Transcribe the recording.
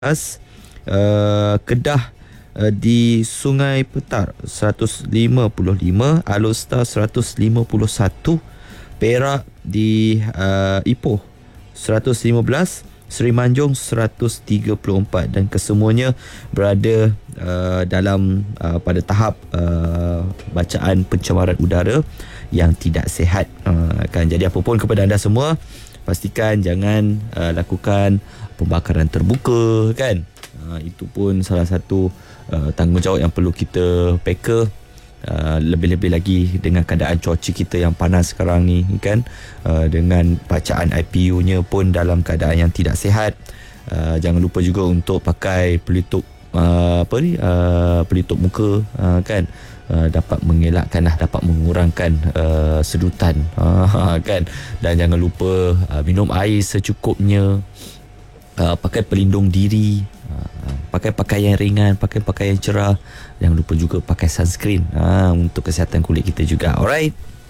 Kedah di Sungai Petar 155, Alor Star 151, Perak di Ipoh 115, Seri Manjung 134, dan kesemuanya berada dalam pada tahap bacaan pencemaran udara yang tidak sihat. Kan, jadi apapun kepada anda semua, pastikan jangan lakukan pembakaran terbuka, kan. Itu pun salah satu tanggungjawab yang perlu kita peka. Lebih-lebih lagi dengan keadaan cuaca kita yang panas sekarang ni, kan. Dengan bacaan IPU-nya pun dalam keadaan yang tidak sihat. Jangan lupa juga untuk pakai pelitup pelitup muka, kan. Dapat mengelakkan dapat mengurangkan sedutan, kan. Dan jangan lupa minum air secukupnya, pakai pelindung diri, pakai pakaian ringan, pakai pakaian cerah. Jangan lupa juga pakai sunscreen untuk kesihatan kulit kita juga. Alright.